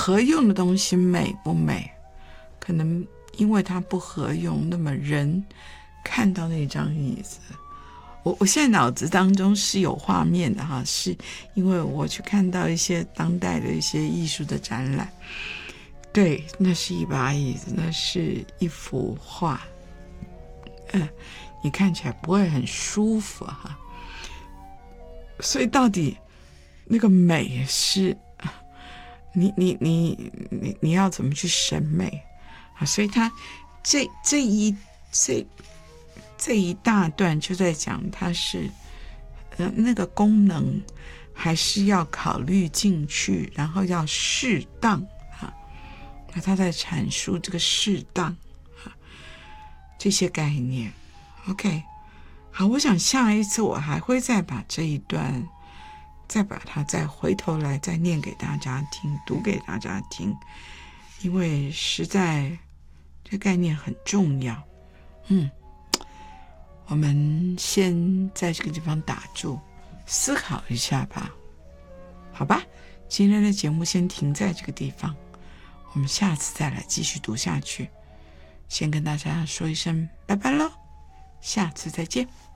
合用的东西美不美，可能因为它不合用，那么人看到那张椅子，我现在脑子当中是有画面的哈，是因为我去看到一些当代的一些艺术的展览，对，那是一把椅子，那是一幅画，你看起来不会很舒服哈。所以到底那个美是你要怎么去审美啊？所以他这一大段就在讲它是那个功能还是要考虑进去，然后要适当啊。那他在阐述这个适当啊这些概念。OK， 好，我想下一次我还会再把这一段再把它再回头来再念给大家听，读给大家听，因为实在这概念很重要。我们先在这个地方打住，思考一下吧，好吧？今天的节目先停在这个地方，我们下次再来继续读下去。先跟大家说一声拜拜咯，下次再见。